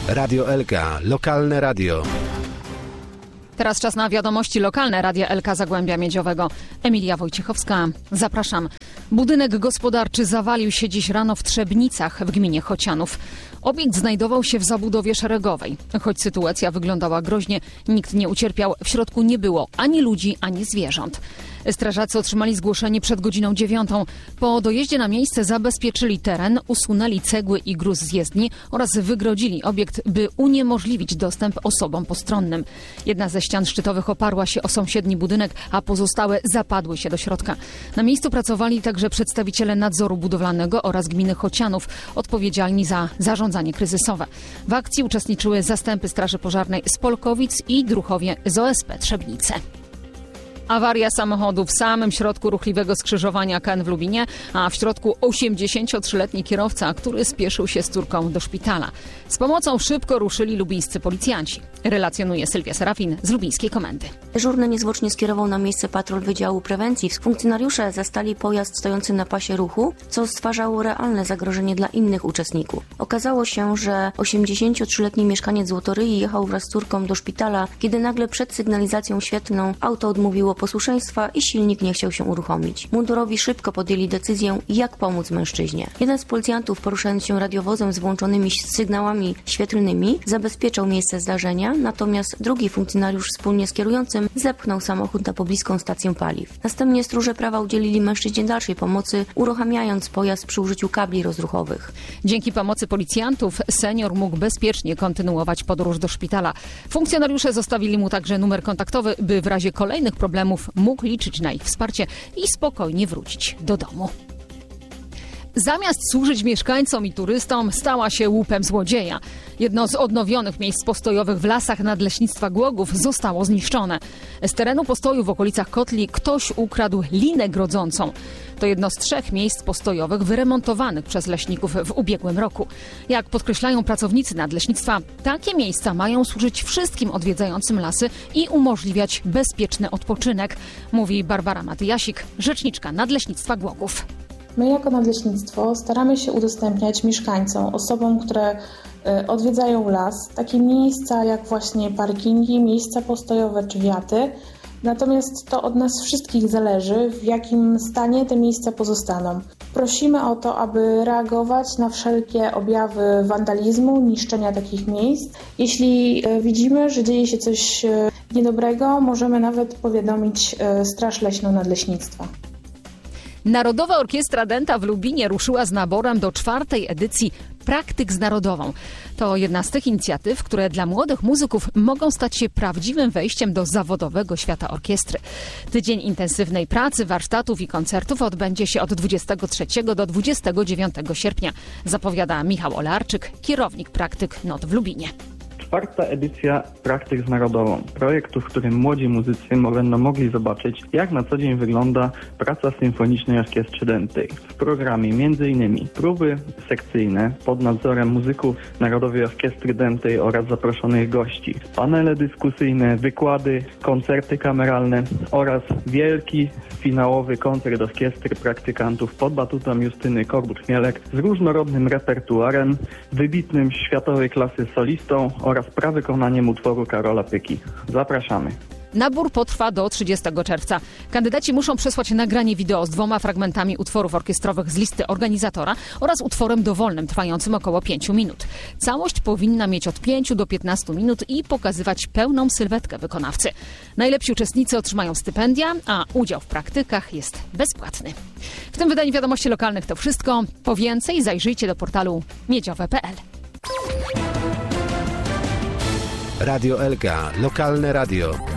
Radio Elka, lokalne radio. Teraz czas na wiadomości lokalne Radia Elka Zagłębia Miedziowego. Emilia Wojciechowska, zapraszam. Budynek gospodarczy zawalił się dziś rano w Trzebnicach w gminie Chocianów. Obiekt znajdował się w zabudowie szeregowej. Choć sytuacja wyglądała groźnie, nikt nie ucierpiał. W środku nie było ani ludzi, ani zwierząt. Strażacy otrzymali zgłoszenie przed godziną 9. Po dojeździe na miejsce zabezpieczyli teren, usunęli cegły i gruz z jezdni oraz wygrodzili obiekt, by uniemożliwić dostęp osobom postronnym. Jedna ze ścian szczytowych oparła się o sąsiedni budynek, a pozostałe zapadły się do środka. Na miejscu pracowali także przedstawiciele nadzoru budowlanego oraz gminy Chocianów, odpowiedzialni za zarządzanie kryzysowe. W akcji uczestniczyły zastępy Straży Pożarnej z Polkowic i druhowie z OSP Trzebnice. Awaria samochodu w samym środku ruchliwego skrzyżowania KN w Lubinie, a w środku 83-letni kierowca, który spieszył się z córką do szpitala. Z pomocą szybko ruszyli lubińscy policjanci. Relacjonuje Sylwia Serafin z lubińskiej komendy. Dyżurny niezwłocznie skierował na miejsce patrol Wydziału Prewencji. Funkcjonariusze zastali pojazd stojący na pasie ruchu, co stwarzało realne zagrożenie dla innych uczestników. Okazało się, że 83-letni mieszkaniec Złotoryi jechał wraz z córką do szpitala, kiedy nagle przed sygnalizacją świetlną auto odmówiło posłuszeństwa i silnik nie chciał się uruchomić. Mundurowi szybko podjęli decyzję, jak pomóc mężczyźnie. Jeden z policjantów, poruszając się radiowozem z włączonymi sygnałami świetlnymi, zabezpieczał miejsce zdarzenia, natomiast drugi funkcjonariusz wspólnie z kierującym zepchnął samochód na pobliską stację paliw. Następnie stróże prawa udzielili mężczyźnie dalszej pomocy, uruchamiając pojazd przy użyciu kabli rozruchowych. Dzięki pomocy policjantów senior mógł bezpiecznie kontynuować podróż do szpitala. Funkcjonariusze zostawili mu także numer kontaktowy, by w razie kolejnych problemów mógł liczyć na ich wsparcie i spokojnie wrócić do domu. Zamiast służyć mieszkańcom i turystom, stała się łupem złodzieja. Jedno z odnowionych miejsc postojowych w lasach Nadleśnictwa Głogów zostało zniszczone. Z terenu postoju w okolicach Kotli ktoś ukradł linę grodzącą. To jedno z 3 miejsc postojowych wyremontowanych przez leśników w ubiegłym roku. Jak podkreślają pracownicy Nadleśnictwa, takie miejsca mają służyć wszystkim odwiedzającym lasy i umożliwiać bezpieczny odpoczynek, mówi Barbara Matyjasik, rzeczniczka Nadleśnictwa Głogów. My jako Nadleśnictwo staramy się udostępniać mieszkańcom, osobom, które odwiedzają las, takie miejsca jak właśnie parkingi, miejsca postojowe czy wiaty. Natomiast to od nas wszystkich zależy, w jakim stanie te miejsca pozostaną. Prosimy o to, aby reagować na wszelkie objawy wandalizmu, niszczenia takich miejsc. Jeśli widzimy, że dzieje się coś niedobrego, możemy nawet powiadomić Straż Leśną Nadleśnictwa. Narodowa Orkiestra Dęta w Lubinie ruszyła z naborem do 4. edycji Praktyk z Narodową. To jedna z tych inicjatyw, które dla młodych muzyków mogą stać się prawdziwym wejściem do zawodowego świata orkiestry. Tydzień intensywnej pracy, warsztatów i koncertów odbędzie się od 23 do 29 sierpnia, zapowiada Michał Olarczyk, kierownik Praktyk NOT w Lubinie. 4. edycja Praktyk z Narodową. Projektu, w którym młodzi muzycy będą mogli zobaczyć, jak na co dzień wygląda praca Symfonicznej Orkiestry Dętej. W programie m.in. próby sekcyjne pod nadzorem muzyków Narodowej Orkiestry Dętej oraz zaproszonych gości, panele dyskusyjne, wykłady, koncerty kameralne oraz wielki finałowy koncert orkiestry praktykantów pod batutą Justyny Korbut-Chmielek z różnorodnym repertuarem, wybitnym światowej klasy solistą oraz prawykonaniem utworu Karola Pyki. Zapraszamy. Nabór potrwa do 30 czerwca. Kandydaci muszą przesłać nagranie wideo z 2 fragmentami utworów orkiestrowych z listy organizatora oraz utworem dowolnym trwającym około 5 minut. Całość powinna mieć od 5 do 15 minut i pokazywać pełną sylwetkę wykonawcy. Najlepsi uczestnicy otrzymają stypendia, a udział w praktykach jest bezpłatny. W tym wydaniu wiadomości lokalnych to wszystko. Po więcej zajrzyjcie do portalu miedziowe.pl. Radio Elka, lokalne radio.